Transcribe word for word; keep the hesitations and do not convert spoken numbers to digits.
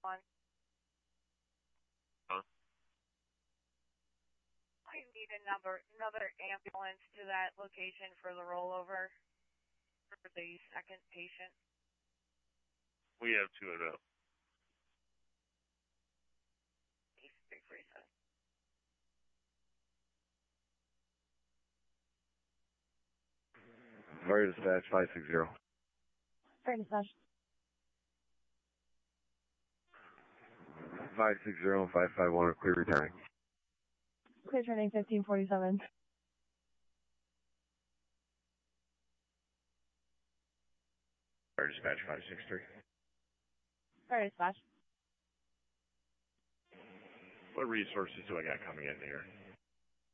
one. Huh? I need another another ambulance to that location for the rollover for the second patient. We have two of them. Big reason. Fire dispatch five six zero. Fire dispatch. five six zero and five five one are clear returning. Clear turning fifteen forty-seven. Fire dispatch five six three. Fire dispatch. What resources do I got coming in here?